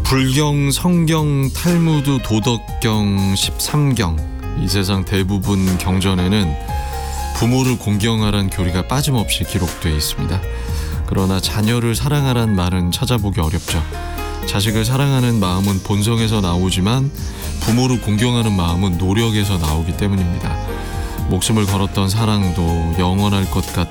불경, 성경, 탈무드, 도덕경, 13경, 이 세상 대부분 경전에는 부모를 공경하란 교리가 빠짐없이 기록되어 있습니다. 그러나 자녀를 사랑하란 말은 찾아보기 어렵죠. 자식을 사랑하는 마음은 본성에서 나오지만 부모를 공경하는 마음은 노력에서 나오기 때문입니다. 목숨을 걸었던 사랑도 영원할 것 같은